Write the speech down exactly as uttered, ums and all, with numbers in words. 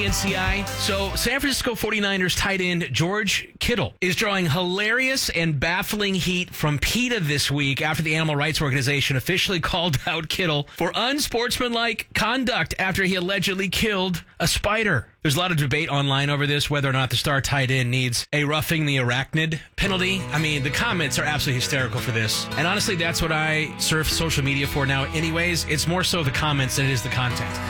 N C I. So, San Francisco forty-niners tight end George Kittle is drawing hilarious and baffling heat from PETA this week after the animal rights organization officially called out Kittle for unsportsmanlike conduct after he allegedly killed a spider. There's a lot of debate online over this, whether or not the star tight end needs a roughing the arachnid penalty. I mean, the comments are absolutely hysterical for this. And honestly, that's what I surf social media for now anyways. It's more so the comments than it is the content.